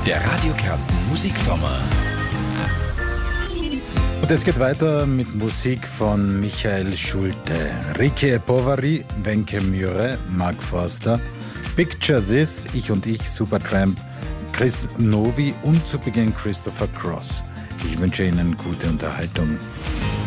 Der Radio Kärnten Musiksommer. Und es geht weiter mit Musik von Michael Schulte, Ricky Poveri, Wenke Myhre, Mark Forster, Picture This, Ich und Ich, Supertramp, Chris Novi und zu Beginn Christopher Cross. Ich wünsche Ihnen gute Unterhaltung.